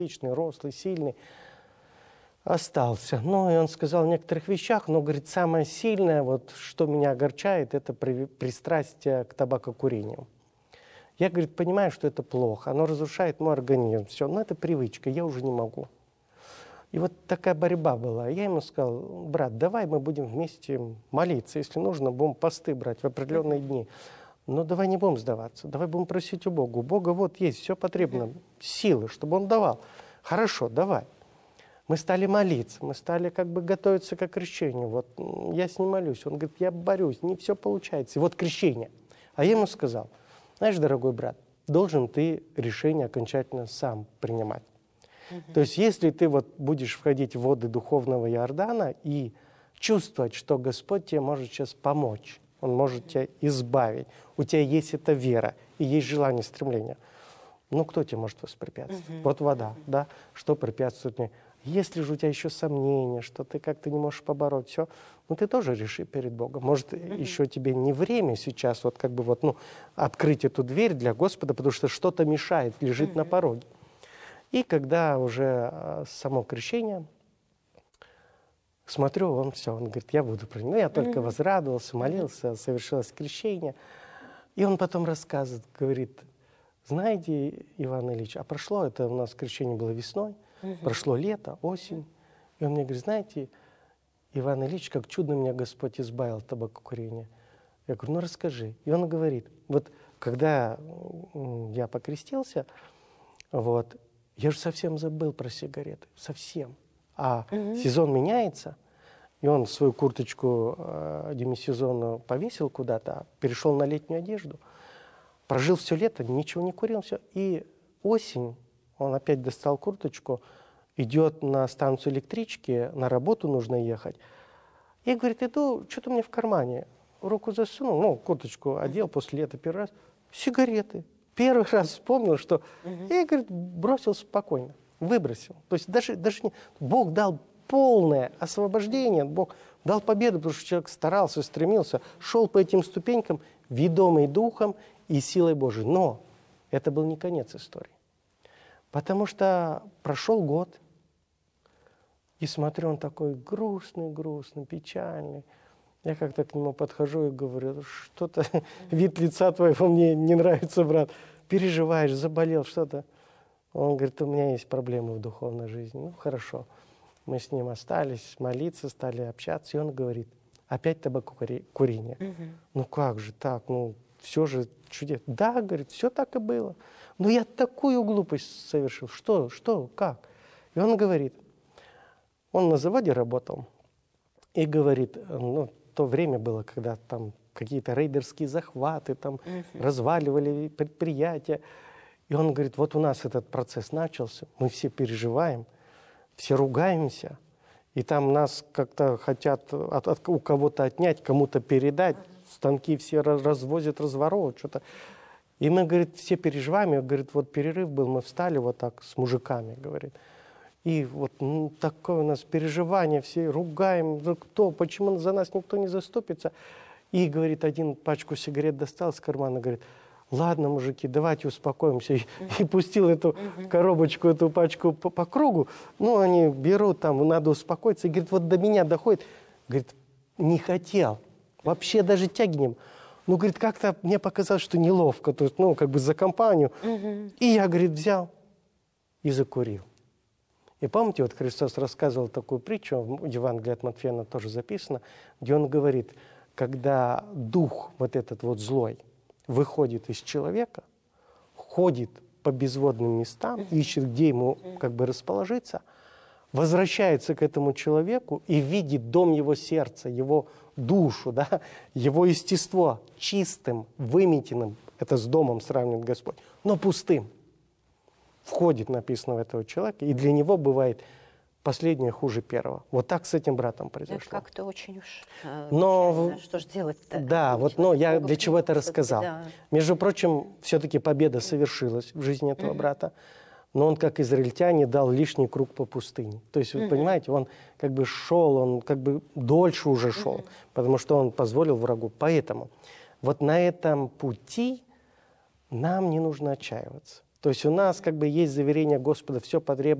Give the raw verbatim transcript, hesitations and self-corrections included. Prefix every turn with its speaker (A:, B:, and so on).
A: Личный, рослый, сильный, остался. Ну, и он сказал о некоторых вещах, но, говорит, самое сильное, вот, что меня огорчает, это при- пристрастие к табакокурению. Я, говорит, понимаю, что это плохо, оно разрушает мой организм, все, но это привычка, я уже не могу. И вот такая борьба была. Я ему сказал: брат, давай мы будем вместе молиться, если нужно, будем посты брать в определенные дни. Но давай не будем сдаваться, давай будем просить у Бога. У Бога вот есть, все потребно, силы, чтобы Он давал. Хорошо, давай. Мы стали молиться, мы стали как бы готовиться к крещению. Вот я с ним молюсь, он говорит, я борюсь, не все получается. И вот крещение. А я ему сказал: знаешь, дорогой брат, должен ты решение окончательно сам принимать. Uh-huh. То есть если ты вот будешь входить в воды духовного Иордана и чувствовать, что Господь тебе может сейчас помочь, Он может тебя избавить, у тебя есть эта вера и есть желание, стремление, ну кто тебе может воспрепятствовать? Uh-huh. Вот вода, да, что препятствует мне? Если же у тебя еще сомнения, что ты как-то не можешь побороть все, ну ты тоже реши перед Богом. Может, mm-hmm. еще тебе не время сейчас вот как бы вот, ну, открыть эту дверь для Господа, потому что что-то мешает, лежит mm-hmm. на пороге. И когда уже э, само крещение, смотрю, он все, он говорит, я буду принимать. Ну, я только mm-hmm. возрадовался, молился, mm-hmm. совершилось крещение. И он потом рассказывает, говорит, знаете, Иван Ильич, а прошло, это у нас крещение было весной, Uh-huh. прошло лето, осень. И он мне говорит, знаете, Иван Ильич, как чудно меня Господь избавил от табакокурения. Я говорю, ну расскажи. И он говорит, вот когда я покрестился, вот, я же совсем забыл про сигареты, совсем. А uh-huh. сезон меняется, и он свою курточку э, демисезонную повесил куда-то, перешел на летнюю одежду, прожил все лето, ничего не курил, все. И осень, он опять достал курточку, идет на станцию электрички, на работу нужно ехать. И говорит, иду, что-то у меня в кармане. Руку засунул, ну, курточку одел после лета первый раз. Сигареты. Первый раз вспомнил, что... Uh-huh. И, говорит, бросил спокойно, выбросил. То есть даже, даже не... Бог дал полное освобождение, Бог дал победу, потому что человек старался, стремился, шел по этим ступенькам, ведомый Духом и силой Божией. Но это был не конец истории. Потому что прошел год, и смотрю, он такой грустный, грустный, печальный. Я как-то к нему подхожу и говорю, что-то, вид лица твоего мне не нравится, брат. Переживаешь, заболел, что-то. Он говорит, у меня есть проблемы в духовной жизни. Ну, хорошо. Мы с ним остались молиться, стали общаться, и он говорит, опять табакокурение. Угу. Ну как же так, ну все же чудесно. Да, говорит, все так и было. Но я такую глупость совершил. Что, что, как? И он говорит, он на заводе работал, и говорит, ну, то время было, когда там какие-то рейдерские захваты, там uh-huh. разваливали предприятия. И он говорит, вот у нас этот процесс начался, мы все переживаем, все ругаемся, и там нас как-то хотят от, от, у кого-то отнять, кому-то передать, станки все развозят, разворовывают, что-то. И мы, говорит, все переживаем. И, говорит, вот перерыв был, мы встали вот так с мужиками, говорит. И вот ну, такое у нас переживание, все ругаем, ну, кто, почему за нас никто не заступится. И, говорит, один пачку сигарет достал из кармана, говорит, ладно, мужики, давайте успокоимся. И, и пустил эту коробочку, эту пачку по, по кругу. Ну, они берут, там, надо успокоиться. И, говорит, вот до меня доходит. Говорит, не хотел, вообще даже тяги не было. Ну, говорит, как-то мне показалось, что неловко, то есть, ну, как бы за компанию. Uh-huh. И я, говорит, взял и закурил. И помните, вот Христос рассказывал такую притчу, в Евангелии от Матфея она тоже записана, где он говорит, когда дух вот этот вот злой выходит из человека, ходит по безводным местам, uh-huh. ищет, где ему как бы расположиться, возвращается к этому человеку и видит дом его сердца, его душу, да, его естество чистым, выметенным, это с домом сравнивает Господь, но пустым. Входит, написано, в этого человека, и для него бывает последнее хуже первого. Вот так с этим братом произошло.
B: Это как-то очень уж
A: но,
B: что же делать-то?
A: Да, вот, но я для чего это рассказал. Да. Между прочим, все-таки победа совершилась в жизни этого mm-hmm. брата. Но он, как израильтяне, дал лишний круг по пустыне. То есть, вы uh-huh. понимаете, он как бы шел, он как бы дольше уже шел, uh-huh. потому что он позволил врагу. Поэтому вот на этом пути нам не нужно отчаиваться. То есть у нас как бы есть заверение Господа, все потребно